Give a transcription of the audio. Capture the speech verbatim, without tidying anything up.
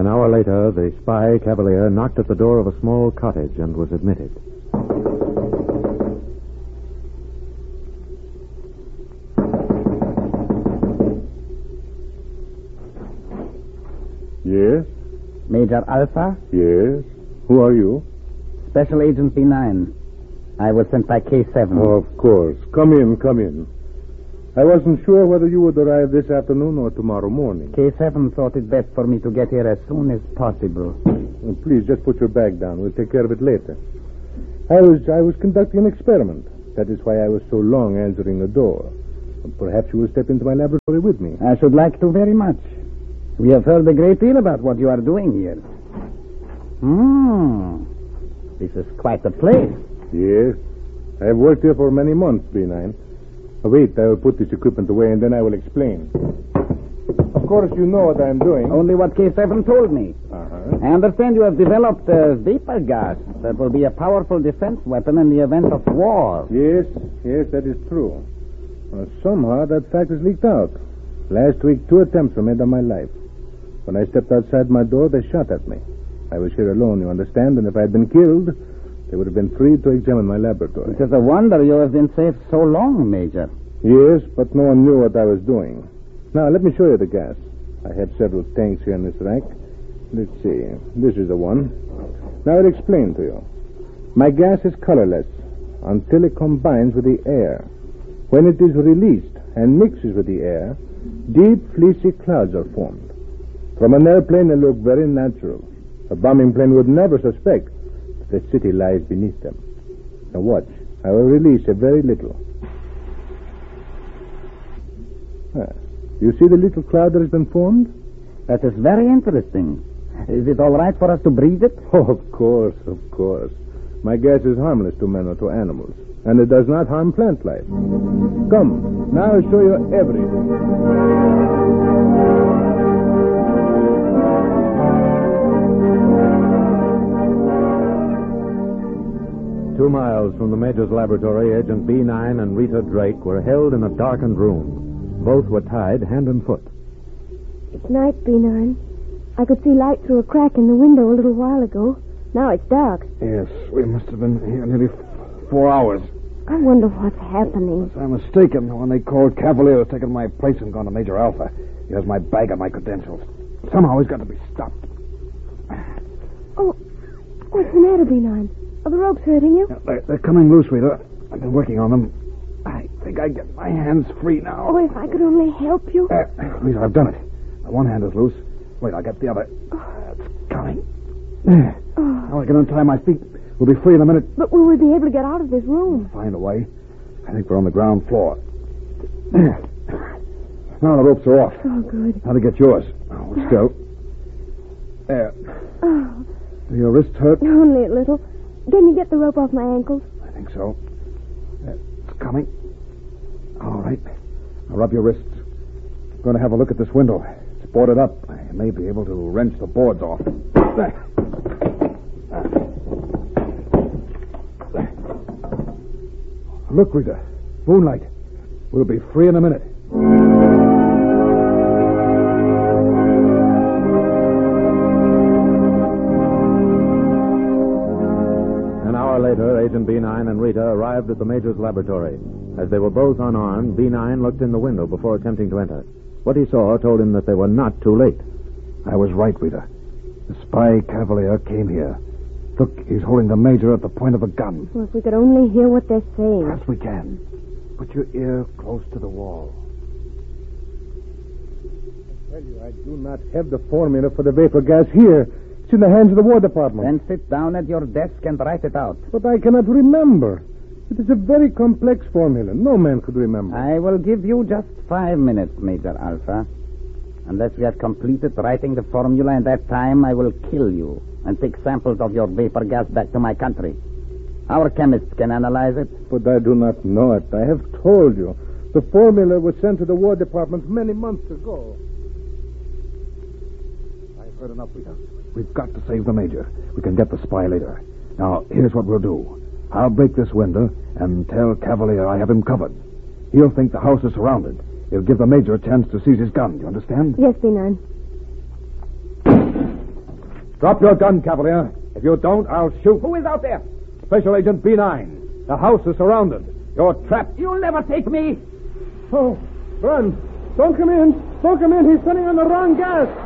An hour later, the spy Cavalier knocked at the door of a small cottage and was admitted. Yes? Major Alpha? Yes? Who are you? Special Agent B nine. I was sent by K seven. Oh, of course. Come in, come in. I wasn't sure whether you would arrive this afternoon or tomorrow morning. K seven thought it best for me to get here as soon as possible. Well, please, just put your bag down. We'll take care of it later. I was I was conducting an experiment. That is why I was so long answering the door. Perhaps you will step into my laboratory with me. I should like to very much. We have heard a great deal about what you are doing here. Hmm. This is quite a place. Yes. I have worked here for many months, B nine. Wait, I will put this equipment away and then I will explain. Of course, you know what I'm doing. Only what K seven told me. Uh-huh. I understand you have developed a vapor gas that will be a powerful defense weapon in the event of war. Yes, yes, that is true. Well, somehow that fact has leaked out. Last week, two attempts were made on my life. When I stepped outside my door, they shot at me. I was here alone, you understand, and if I had been killed, they would have been free to examine my laboratory. It is a wonder you have been safe so long, Major. Yes, but no one knew what I was doing. Now, let me show you the gas. I have several tanks here in this rack. Let's see. This is the one. Now, I'll explain to you. My gas is colorless until it combines with the air. When it is released and mixes with the air, deep, fleecy clouds are formed. From an airplane, they look very natural. A bombing plane would never suspect that the city lies beneath them. Now watch. I will release a very little. Ah, you see the little cloud that has been formed? That is very interesting. Is it all right for us to breathe it? Oh, of course, of course. My gas is harmless to men or to animals, and it does not harm plant life. Come, now I'll show you everything. Two miles from the Major's laboratory, Agent B nine and Rita Drake were held in a darkened room. Both were tied hand and foot. It's night, B nine. I could see light through a crack in the window a little while ago. Now it's dark. Yes, we must have been here nearly f- four hours. I wonder what's happening. If I'm mistaken, when they called Cavalier has taken my place and gone to Major Alpha. He has my bag and my credentials. Somehow he's got to be stopped. Oh, what's the matter, B nine? Are the ropes hurting you? Yeah, they're, they're coming loose, Rita. I've been working on them. I think I get my hands free now. Oh, if I could only help you. Uh, Rita, I've done it. One hand is loose. Wait, I'll get the other. Uh, it's coming. There. Oh. Now I can untie my feet. We'll be free in a minute. But will we be able to get out of this room? Find a way. I think we're on the ground floor. There. Now the ropes are off. Oh, good. Now to get yours. Oh, we're still. There. Oh. Do your wrists hurt? Only a little. Can you get the rope off my ankles? I think so. Uh, it's coming. All right. Now rub your wrists. I'm going to have a look at this window. It's boarded up. I may be able to wrench the boards off. There. Look, Rita. Moonlight. We'll be free in a minute. An hour later, Agent B nine and Rita arrived at the Major's laboratory. As they were both unarmed, B nine looked in the window before attempting to enter. What he saw told him that they were not too late. I was right, Rita. The spy Cavalier came here. Look, he's holding the Major at the point of a gun. Well, if we could only hear what they're saying. Perhaps we can. Put your ear close to the wall. I tell you, I do not have the formula for the vapor gas here. It's in the hands of the War Department. Then sit down at your desk and write it out. But I cannot remember. It is a very complex formula. No man could remember. I will give you just five minutes, Major Alpha. Unless you have completed writing the formula in that time, I will kill you and take samples of your vapor gas back to my country. Our chemists can analyze it. But I do not know it. I have told you. The formula was sent to the War Department many months ago. I've heard enough, Rita. We've got to save the Major. We can get the spy later. Now, here's what we'll do. I'll break this window and tell Cavalier I have him covered. He'll think the house is surrounded. It'll give the Major a chance to seize his gun. Do you understand? Yes, B nine. Drop your gun, Cavalier. If you don't, I'll shoot. Who is out there? Special Agent B nine. The house is surrounded. You're trapped. You'll never take me. Oh, run. Don't come in. Don't come in. He's sending on the wrong gas.